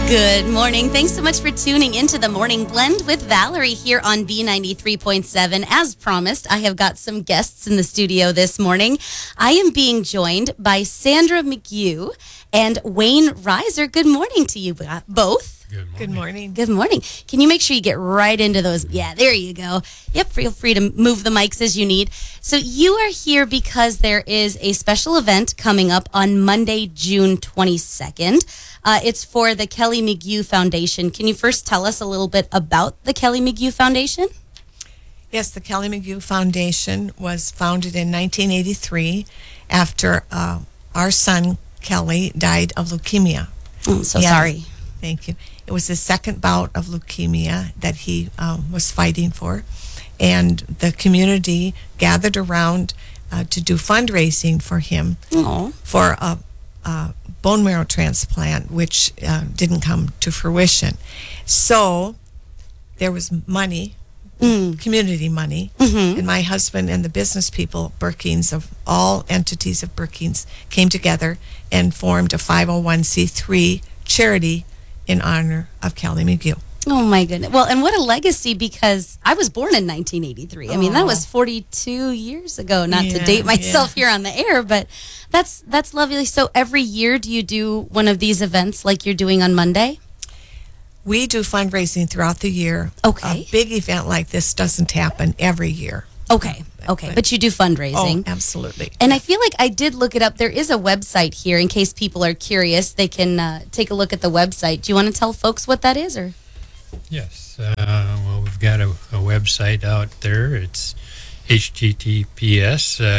Good morning. Thanks so much for tuning into the Morning Blend with Valerie here on B93.7. As promised, I have got some guests in the studio this morning. I am being joined by Sandra McHugh and Wayne Reiser. Good morning to you both. Good morning. Good morning. Can you make sure you get right into those? Yeah, there you go. Yep, feel free to move the mics as you need. So you are here because there is a special event coming up on Monday, June 22nd. It's for the Kelly McHugh Foundation. Can you first tell us a little bit about the Kelly McHugh Foundation? Yes, the Kelly McHugh Foundation was founded in 1983 after our son, Kelly, died of leukemia. I'm so sorry. Thank you. It was his second bout of leukemia that he was fighting for. And the community gathered around to do fundraising for him for a bone marrow transplant, which didn't come to fruition. So there was money, community money, and my husband and the business people, Brookings, of all entities of Brookings, came together and formed a 501c3 charity in honor of Kelly McHugh. Oh, my goodness. Well, and what a legacy, because I was born in 1983. I mean, that was 42 years ago, not to date myself here on the air, but that's lovely. So every year, do you do one of these events like you're doing on Monday? We do fundraising throughout the year. Okay. A big event like this doesn't happen every year. Okay. But you do fundraising. Oh, absolutely. And I feel like I did look it up. There is a website here in case people are curious. They can take a look at the website. Do you want to tell folks what that is? Or? Yes. Well, we've got a website out there. It's https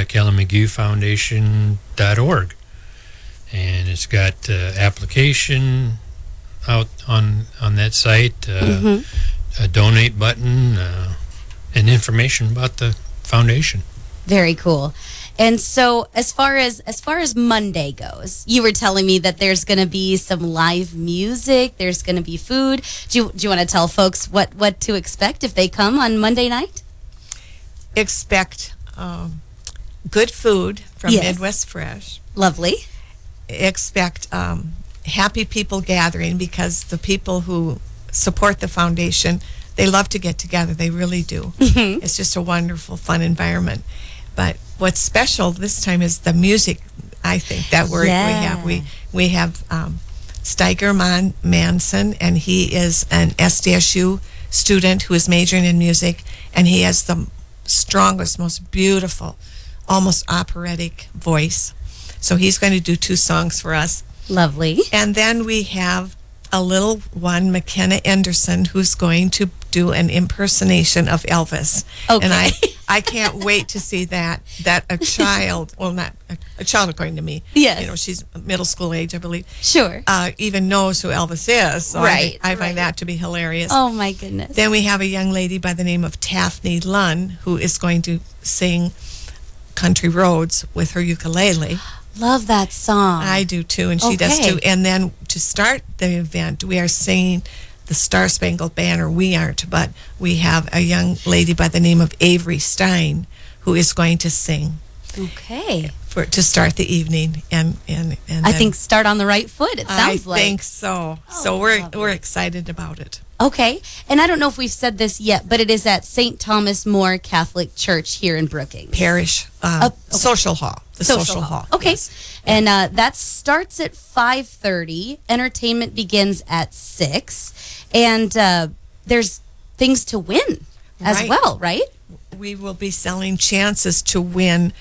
kellymchugh.org. And it's got application out on that site, a donate button, and information about the foundation. Very cool. And so as far as Monday goes, you were telling me that there's going to be some live music, there's going to be food. Do you want to tell folks what to expect if they come on Monday night? Expect good food from Midwest Fresh. Lovely. Expect happy people gathering, because the people who support the foundation, they love to get together. They really do. It's just a wonderful, fun environment. But what's special this time is the music, I think, that we have. We have Steiger Manson, and he is an SDSU student who is majoring in music, and he has the strongest, most beautiful, almost operatic voice. So he's going to do 2 songs for us. Lovely. And then we have a little one, McKenna Anderson, who's going to do an impersonation of Elvis. Okay. And I can't wait to see that a child, well, not a child according to me. Yes. You know, she's middle school age, I believe. Sure. Even knows who Elvis is. So Right. I find that to be hilarious. Oh, my goodness. Then we have a young lady by the name of Taffney Lunn, who is going to sing Country Roads with her ukulele. Love that song. I do too, and she does too. And then to start the event, we are singing the Star Spangled Banner. We aren't, but we have a young lady by the name of Avery Stein who is going to sing. Okay. To start the evening, and I think start on the right foot. It sounds like. I think so. So we're excited about it. Okay. And I don't know if we've said this yet, but it is at St. Thomas More Catholic Church here in Brookings. Parish Social Hall. The Social Hall. Okay. Yes. And that starts at 5:30. Entertainment begins at 6. And there's things to win as well, right? We will be selling chances to win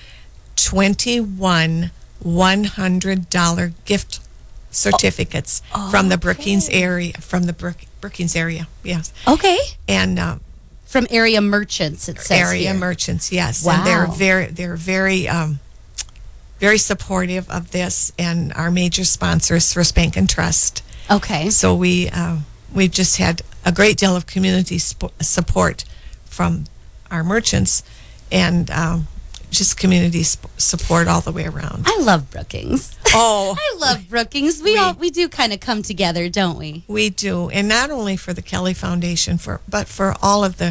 21 $100 gift certificates from the Brookings area. Brookings area, yes. Okay. And from area merchants, it says area here. merchants, yes. Wow. And they're very very supportive of this, and our major sponsor is First Bank and Trust. Okay. So we've just had a great deal of community support from our merchants, and just community support all the way around. I love Brookings. Oh, I love Brookings. We do kind of come together, don't we? We do, and not only for the Kelly Foundation, but for all of the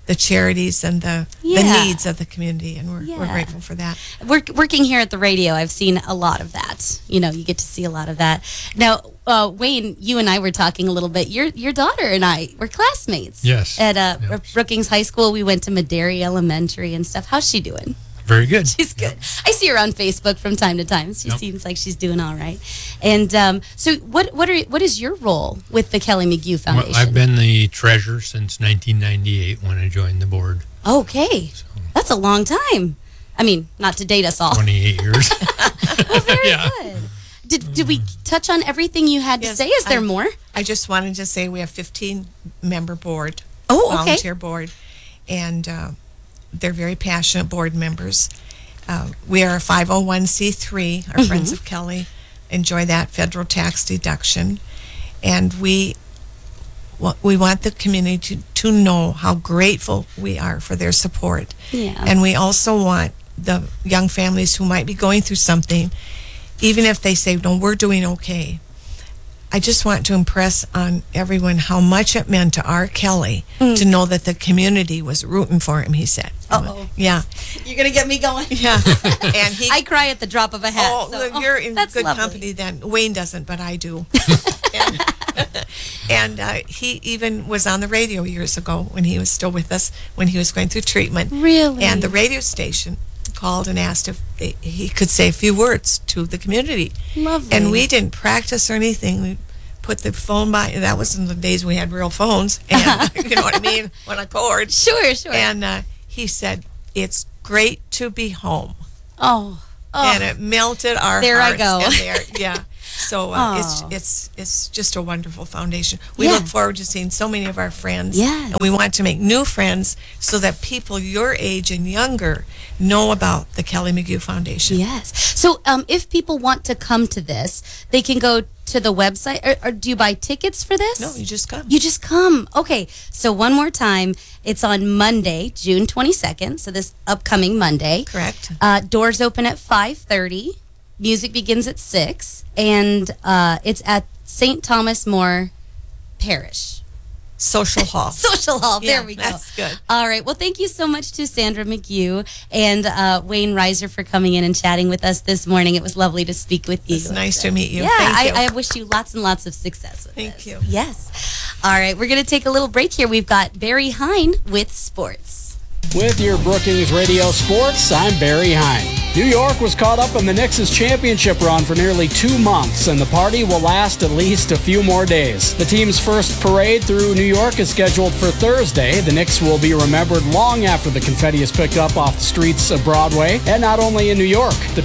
the charities and the needs of the community, and we're grateful for that. Working here at the radio, I've seen a lot of that. You get to see a lot of that. Now, Wayne, you and I were talking a little bit. Your daughter and I were classmates. Yes. At Brookings High School. We went to Maderi Elementary and stuff. How's she doing? Very good. She's good. I see her on Facebook from time to time. She seems like she's doing all right. And so what is your role with the Kelly McGue Foundation? Well, I've been the treasurer since 1998 when I joined the board. Okay. So, that's a long time. I mean, not to date us all. 28 years. Oh, very good. Did we touch on everything you had to say? Is there more? I just wanted to say we have 15-member board, volunteer board, and they're very passionate board members. We are a 501c3. Our Friends of Kelly enjoy that federal tax deduction, and we want the community to know how grateful we are for their support. Yeah. And we also want the young families who might be going through something, even if they say, no, we're doing okay. I just want to impress on everyone how much it meant to R. Kelly to know that the community was rooting for him, he said. Uh-oh. Yeah. You're going to get me going. Yeah. And I cry at the drop of a hat. You're in good lovely company then. Wayne doesn't, but I do. and he even was on the radio years ago when he was still with us, when he was going through treatment. Really? And the radio station called and asked if he could say a few words to the community. Lovely. And we didn't practice or anything. We put the phone by. That was in the days we had real phones. And you know what I mean? On a cord. Sure. And he said, "It's great to be home." Oh. And it melted our there hearts. There I go. Yeah. So it's just a wonderful foundation. We look forward to seeing so many of our friends. Yeah. And we want to make new friends so that people your age and younger know about the Kelly McGue Foundation. Yes. So if people want to come to this, they can go to the website, or do you buy tickets for this? No, you just come. You just come. Okay. So one more time, it's on Monday, June 22nd. So this upcoming Monday. Correct. Doors open at 5:30. Music begins at 6, and it's at St. Thomas More Parish. Social Hall. Social Hall. There we go. That's good. All right. Well, thank you so much to Sandra McGue and Wayne Reiser for coming in and chatting with us this morning. It was lovely to speak with you. It's nice to meet you. Yeah, Thank you. I wish you lots and lots of success with Thank this. you. Yes. All right. We're going to take a little break here. We've got Barry Hine with sports. With your Brookings Radio Sports, I'm Barry Hine. New York was caught up in the Knicks' championship run for nearly 2 months, and the party will last at least a few more days. The team's first parade through New York is scheduled for Thursday. The Knicks will be remembered long after the confetti is picked up off the streets of Broadway, and not only in New York. The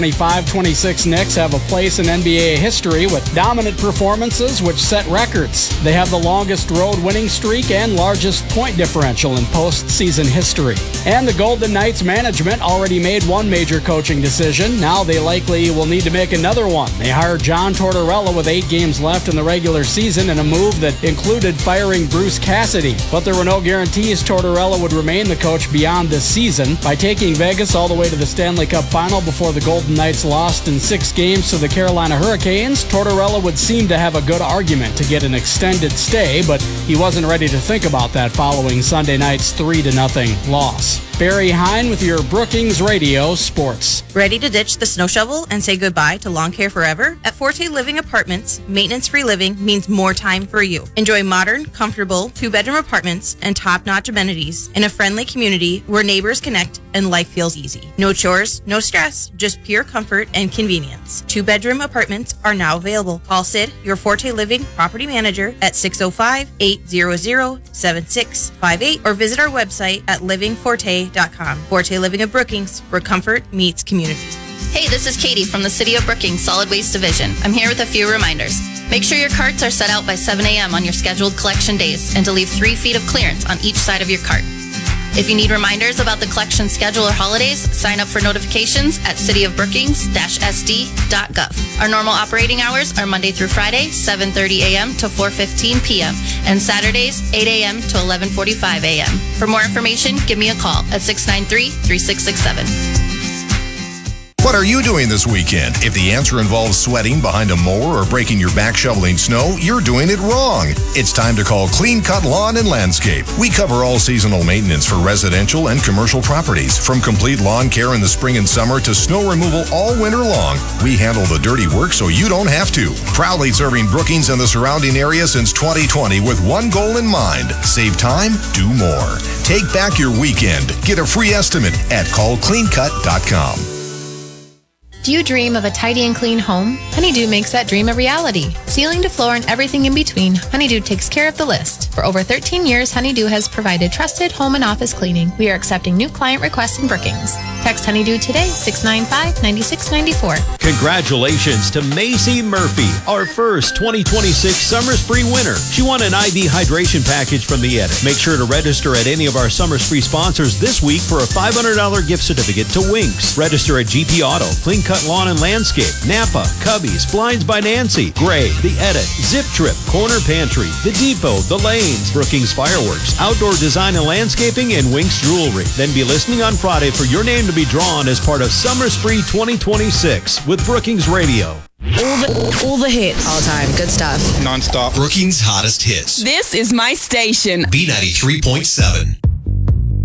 2025-26 Knicks have a place in NBA history with dominant performances which set records. They have the longest road winning streak and largest point differential in postseason history. And the Golden Knights management already made one major coaching decision. Now they likely will need to make another one. They hired John Tortorella with 8 games left in the regular season in a move that included firing Bruce Cassidy. But there were no guarantees Tortorella would remain the coach beyond this season. By taking Vegas all the way to the Stanley Cup final before the Golden Knights lost in 6 games to the Carolina Hurricanes, Tortorella would seem to have a good argument to get an extended stay, but he wasn't ready to think about that following Sunday night's 3-0 loss. Barry Hine with your Brookings Radio Sports. Ready to ditch the snow shovel and say goodbye to lawn care forever? At Forte Living Apartments, maintenance-free living means more time for you. Enjoy modern, comfortable, 2-bedroom apartments and top-notch amenities in a friendly community where neighbors connect and life feels easy. No chores, no stress, just pure comfort and convenience. 2-bedroom apartments are now available. Call Sid, your Forte Living property manager, at 605-800-7658 or visit our website at livingforte.com. Forte Living of Brookings, where comfort meets community. Hey, this is Katie from the City of Brookings Solid Waste Division. I'm here with a few reminders. Make sure your carts are set out by 7 a.m. on your scheduled collection days and to leave 3 feet of clearance on each side of your cart. If you need reminders about the collection schedule or holidays, sign up for notifications at cityofbrookings-sd.gov. Our normal operating hours are Monday through Friday, 7:30 a.m. to 4:15 p.m., and Saturdays, 8 a.m. to 11:45 a.m. For more information, give me a call at 693-3667. What are you doing this weekend? If the answer involves sweating behind a mower or breaking your back shoveling snow, you're doing it wrong. It's time to call Clean Cut Lawn and Landscape. We cover all seasonal maintenance for residential and commercial properties, from complete lawn care in the spring and summer to snow removal all winter long. We handle the dirty work so you don't have to. Proudly serving Brookings and the surrounding area since 2020 with one goal in mind: save time, do more. Take back your weekend. Get a free estimate at callcleancut.com. Do you dream of a tidy and clean home? Honeydew makes that dream a reality. Ceiling to floor and everything in between, Honeydew takes care of the list. For over 13 years, Honeydew has provided trusted home and office cleaning. We are accepting new client requests in Brookings. Text Honeydew today, 695-9694. Congratulations to Macy Murphy, our first 2026 Summer Spree winner. She won an IV hydration package from The Edit. Make sure to register at any of our Summer Spree sponsors this week for a $500 gift certificate to Winks. Register at GP Auto, Clean Cut Lawn and Landscape, Napa, Cubbies, Blinds by Nancy, Gray, The Edit, Zip Trip, Corner Pantry, The Depot, The Lanes, Brookings Fireworks, Outdoor Design and Landscaping, and Winks Jewelry. Then be listening on Friday for your name to be drawn as part of Summer Spree 2026 with Brookings Radio. All the hits. All time. Good stuff. Non-stop. Brookings' hottest hits. This is my station. B93.7.